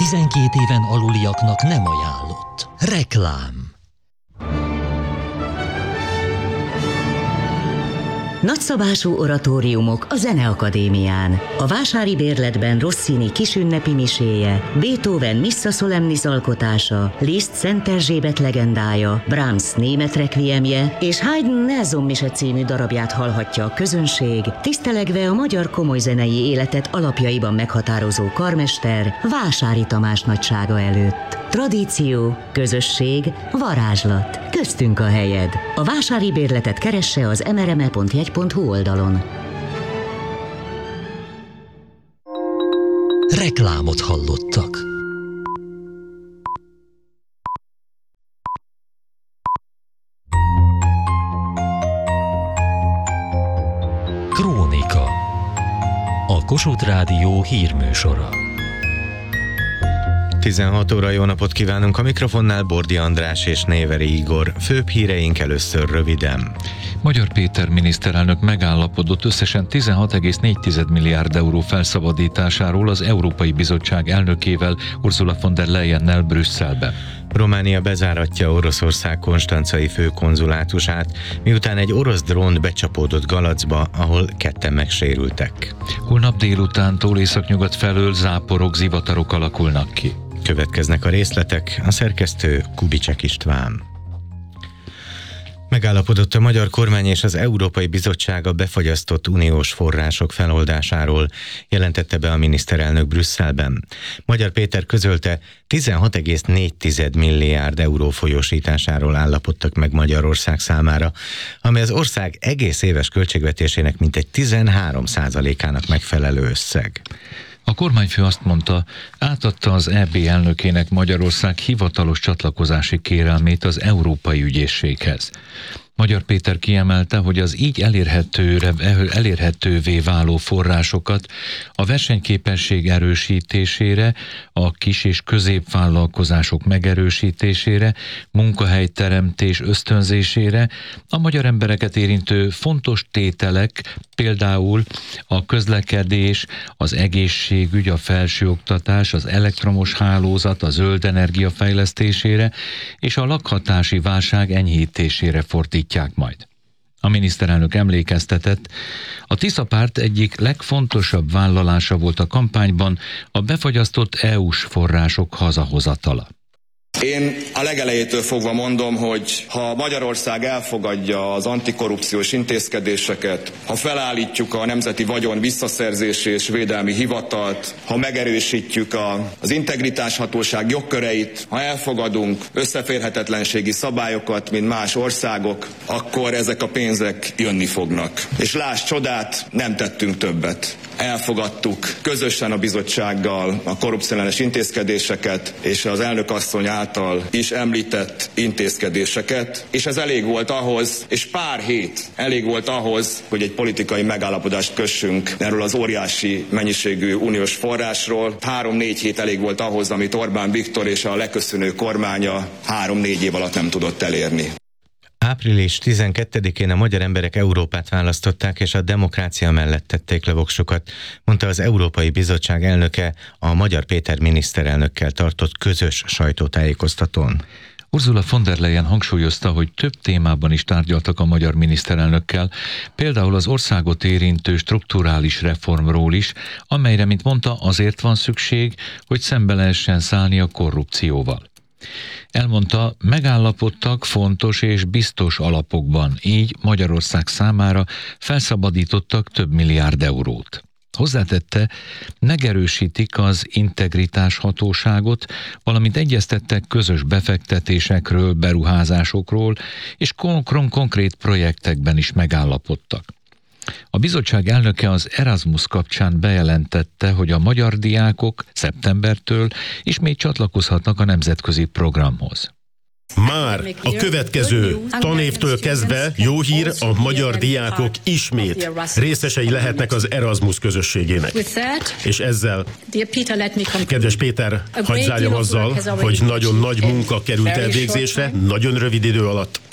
12 éven aluliaknak nem ajánlott. Reklám. Nagyszabású oratóriumok a Zeneakadémián. A Vásári Bérletben Rossini kisünnepi miséje, Beethoven Missa Solemnis alkotása, Liszt Szent Erzsébet legendája, Brahms német requiemje és Haydn Nelson mise című darabját hallhatja a közönség, tisztelegve a magyar komolyzenei életet alapjaiban meghatározó karmester Vásári Tamás nagysága előtt. Tradíció, közösség, varázslat. Köztünk a helyed. A Vásári Bérletet keresse az mrme.jegy.hu oldalon. Reklámot hallottak. Krónika. A Kossuth Rádió hírműsora. 16 óra, jó napot kívánunk, a mikrofonnál Bordi András és Néveri Igor. Főbb híreink először röviden. Magyar Péter miniszterelnök megállapodott összesen 16,4 milliárd euró felszabadításáról az Európai Bizottság elnökével, Ursula von der Leyennel Brüsszelbe. Románia bezáratja Oroszország konstancai főkonzulátusát, miután egy orosz drón becsapódott Galacba, ahol ketten megsérültek. Holnap délutántól északnyugat felől záporok, zivatarok alakulnak ki. Következnek a részletek, a szerkesztő Kubicek István. Megállapodott a magyar kormány és az Európai Bizottság a befagyasztott uniós források feloldásáról, jelentette be a miniszterelnök Brüsszelben. Magyar Péter közölte, 16,4 milliárd euró folyósításáról állapodtak meg Magyarország számára, ami az ország egész éves költségvetésének mintegy 13%-ának megfelelő összeg. A kormányfő azt mondta, átadta az EB elnökének Magyarország hivatalos csatlakozási kérelmét az Európai Ügyészséghez. Magyar Péter kiemelte, hogy az így elérhetővé váló forrásokat a versenyképesség erősítésére, a kis- és középvállalkozások megerősítésére, munkahelyteremtés ösztönzésére, a magyar embereket érintő fontos tételek, például a közlekedés, az egészségügy, a felsőoktatás, az elektromos hálózat, a zöld energia fejlesztésére és a lakhatási válság enyhítésére fordítják majd. A miniszterelnök emlékeztetett, a Tisza párt egyik legfontosabb vállalása volt a kampányban a befagyasztott EU-s források hazahozatala. Én a legelejétől fogva mondom, hogy ha Magyarország elfogadja az antikorrupciós intézkedéseket, ha felállítjuk a Nemzeti Vagyon Visszaszerzési és Védelmi Hivatalt, ha megerősítjük az integritáshatóság jogköreit, ha elfogadunk összeférhetetlenségi szabályokat, mint más országok, akkor ezek a pénzek jönni fognak. És láss csodát, nem tettünk többet. Elfogadtuk közösen a bizottsággal a korrupcióellenes intézkedéseket és az elnökasszony által is említett intézkedéseket, és ez elég volt ahhoz, és pár hét elég volt ahhoz, hogy egy politikai megállapodást kössünk erről az óriási mennyiségű uniós forrásról. 3-4 hét elég volt ahhoz, amit Orbán Viktor és a leköszönő kormánya 3-4 év alatt nem tudott elérni. Április 12-én a magyar emberek Európát választották, és a demokrácia mellett tették le voksukat, mondta az Európai Bizottság elnöke a Magyar Péter miniszterelnökkel tartott közös sajtótájékoztatón. Ursula von der Leyen hangsúlyozta, hogy több témában is tárgyaltak a magyar miniszterelnökkel, például az országot érintő strukturális reformról is, amelyre, mint mondta, azért van szükség, hogy szembe lehessen szállni a korrupcióval. Elmondta, megállapodtak fontos és biztos alapokban, így Magyarország számára felszabadítottak több milliárd eurót. Hozzátette, megerősítik az integritás hatóságot, valamint egyeztettek közös befektetésekről, beruházásokról, és konkrét projektekben is megállapodtak. A bizottság elnöke az Erasmus kapcsán bejelentette, hogy a magyar diákok szeptembertől ismét csatlakozhatnak a nemzetközi programhoz. Már a következő tanévtől kezdve jó hír, a magyar diákok ismét részesei lehetnek az Erasmus közösségének. És ezzel, kedves Péter, hadd zárjam azzal, hogy nagyon nagy munka került elvégzésre, nagyon rövid idő alatt.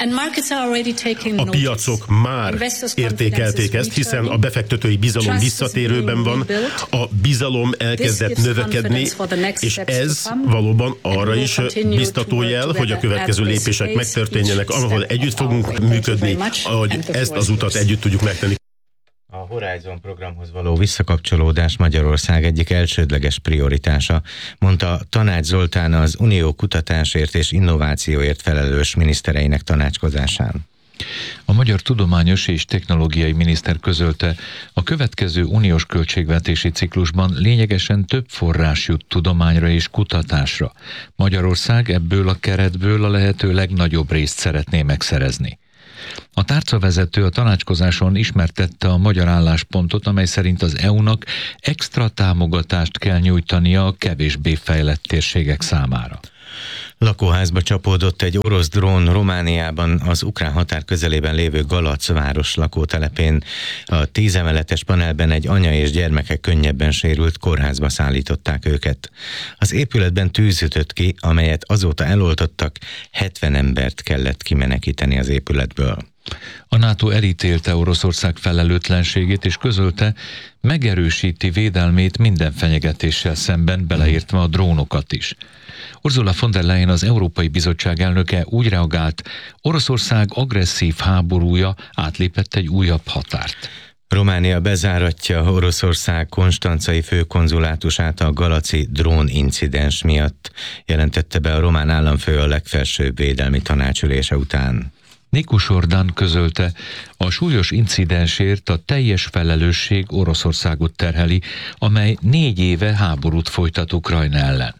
A piacok már értékelték ezt, hiszen a befektetői bizalom visszatérőben van, a bizalom elkezdett növekedni, és ez valóban arra is biztató jel, hogy a következő lépések megtörténjenek, ahol együtt fogunk működni, ahogy ezt az utat együtt tudjuk megtenni. A Horizon programhoz való visszakapcsolódás Magyarország egyik elsődleges prioritása, mondta Tanács Zoltán az Unió kutatásért és innovációért felelős minisztereinek tanácskozásán. A magyar tudományos és technológiai miniszter közölte, a következő uniós költségvetési ciklusban lényegesen több forrás jut tudományra és kutatásra. Magyarország ebből a keretből a lehető legnagyobb részt szeretné megszerezni. A tárcavezető a tanácskozáson ismertette a magyar álláspontot, amely szerint az EU-nak extra támogatást kell nyújtania a kevésbé fejlett térségek számára. Lakóházba csapódott egy orosz drón Romániában, az ukrán határ közelében lévő Galac város lakótelepén. A 10 emeletes panelben egy anya és gyermeke könnyebben sérült, kórházba szállították őket. Az épületben tűz ütött ki, amelyet azóta eloltottak, 70 embert kellett kimenekíteni az épületből. A NATO elítélte Oroszország felelőtlenségét és közölte, megerősíti védelmét minden fenyegetéssel szemben, beleértve a drónokat is. Ursula von der Leyen, az Európai Bizottság elnöke úgy reagált, Oroszország agresszív háborúja átlépett egy újabb határt. Románia bezáratja Oroszország konstancai főkonzulátusát a galaci drónincidens miatt, jelentette be a román államfő a legfelsőbb védelmi tanácsülése után. Nikus Ordan közölte, a súlyos incidensért a teljes felelősség Oroszországot terheli, amely 4 éve háborút folytat Ukrajna ellen.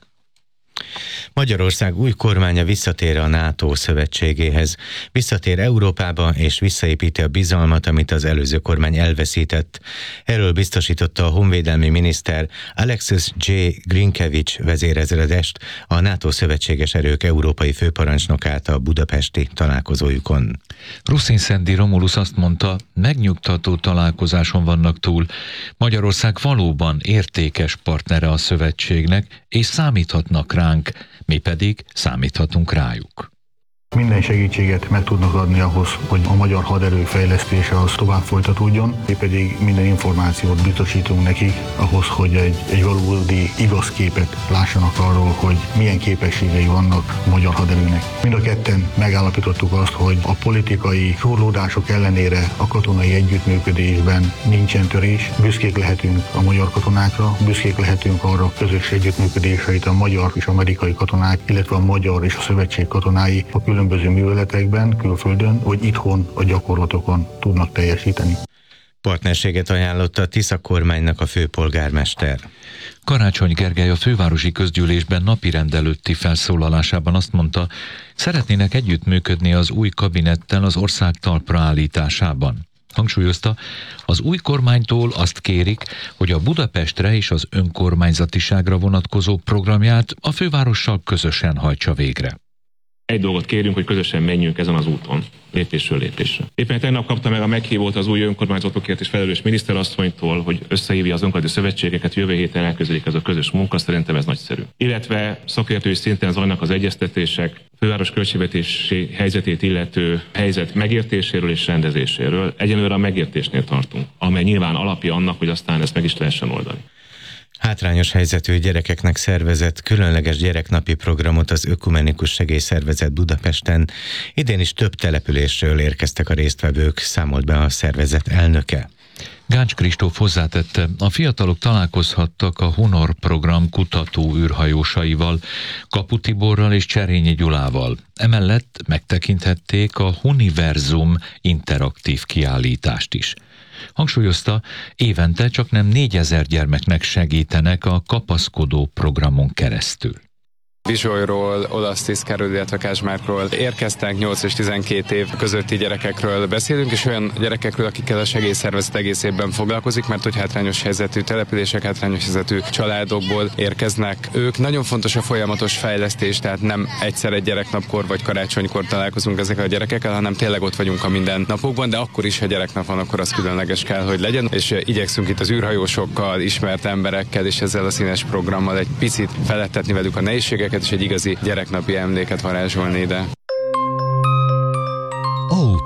Magyarország új kormánya visszatér a NATO szövetségéhez, visszatér Európába és visszaépíti a bizalmat, amit az előző kormány elveszített. Erről biztosította a honvédelmi miniszter Alexis J. Grinkevics vezérezredest, a NATO szövetséges erők európai főparancsnokát a budapesti találkozójukon. Ruszin-Szendi Romulus azt mondta, megnyugtató találkozáson vannak túl. Magyarország valóban értékes partnere a szövetségnek, és számíthatnak ránk, mi pedig számíthatunk rájuk. Minden segítséget meg tudnak adni ahhoz, hogy a magyar haderő fejlesztése az tovább folytatódjon, mi pedig minden információt biztosítunk nekik ahhoz, hogy egy valódi igaz képet lássanak arról, hogy milyen képességei vannak a magyar haderőnek. Mind a ketten megállapítottuk azt, hogy a politikai surlódások ellenére a katonai együttműködésben nincsen törés. Büszkék lehetünk a magyar katonákra, büszkék lehetünk arra a közös együttműködésre, itt a magyar és amerikai katonák, illetve a magyar és a szövetség katonái a különböző műveletekben, külföldön, vagy itthon a gyakorlatokon tudnak teljesíteni. Partnerséget ajánlott a Tisza kormánynak a főpolgármester. Karácsony Gergely a fővárosi közgyűlésben napirend előtti felszólalásában azt mondta, szeretnének együttműködni az új kabinettel az ország talpra állításában. Hangsúlyozta, az új kormánytól azt kérik, hogy a Budapestre és az önkormányzatiságra vonatkozó programját a fővárossal közösen hajtsa végre. Egy dolgot kérünk, hogy közösen menjünk ezen az úton, lépésről lépésre. Éppen tegnap kapta meg a meghívót az új önkormányzatokért és felelős miniszterasszonytól, hogy összehívja az önkormányzati szövetségeket, jövő héten elkezdődik ez a közös munka, szerintem ez nagyszerű. Illetve szakértői szinten zajlanak az egyeztetések, főváros költségvetési helyzetét illető helyzet megértéséről és rendezéséről. Egyenlőre a megértésnél tartunk, amely nyilván alapja annak, hogy aztán ezt meg is lehessen oldani. Hátrányos helyzetű gyerekeknek szervezett különleges gyereknapi programot az Ökumenikus Segélyszervezet Budapesten. Idén is több településről érkeztek a résztvevők, számolt be a szervezet elnöke. Gáncs Kristóf hozzátette, a fiatalok találkozhattak a Honor program kutató űrhajósaival, Kapu Tiborral és Cserényi Gyulával. Emellett megtekinthették a Huniverzum interaktív kiállítást is. Hangsúlyozta, évente csaknem 4000 gyermeknek segítenek a kapaszkodó programon keresztül. Vizsolyról, Olasz Tiszkáról, illetve Kázsmárkról érkeztek, 8 és 12 év közötti gyerekekről beszélünk, és olyan gyerekekről, akikkel a segélyszervezet egész évben foglalkozik, mert hogy hátrányos helyzetű települések, hátrányos helyzetű családokból érkeznek. Ők nagyon fontos a folyamatos fejlesztés, tehát nem egyszer egy gyereknapkor vagy karácsonykor találkozunk ezekkel a gyerekekkel, hanem tényleg ott vagyunk a mindennapokban, de akkor is, ha gyereknap van, akkor az különleges kell, hogy legyen, és igyekszünk itt az űrhajósokkal, ismert emberekkel és ezzel a színes programmal egy picit felettetni velük a nehézségeket, és egy igazi gyereknapi emléket varázsolni ide.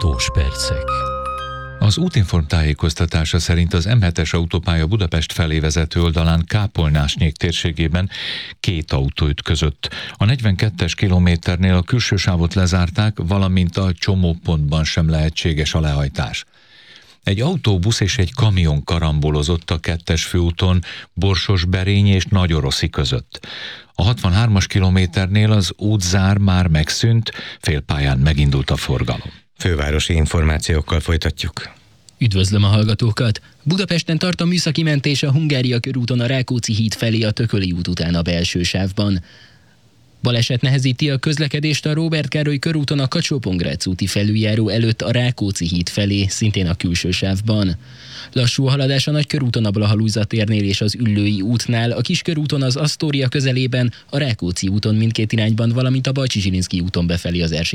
Autós percek. Az Útinform tájékoztatása szerint az M7-es autópálya Budapest felé vezető oldalán Kápolnásnyék térségében 2 autó ütközött. A 42-es kilométernél a külső sávot lezárták, valamint a csomópontban sem lehetséges a lehajtás. Egy autóbusz és egy kamion karambolozott a 2-es főúton Borsos-Berény és Nagyoroszi között. A 63-as kilométernél az útzár már megszűnt, félpályán megindult a forgalom. Fővárosi információkkal folytatjuk. Üdvözlöm a hallgatókat! Budapesten tart a műszaki mentés a Hungária körúton a Rákóczi híd felé a Tököli út után a belső sávban. Baleset nehezíti a közlekedést a Róbert Károly körúton a Kacsó-Pongrác úti felüljáró előtt a Rákóczi híd felé, szintén a külső sávban. Lassú a haladás a Nagykörúton a Blaha-Lujza térnél és az Üllői útnál, a Kiskörúton az Asztória közelében, a Rákóczi úton mindkét irányban, valamint a Bajcsy-Zsilinszky úton befelé az Erzsébet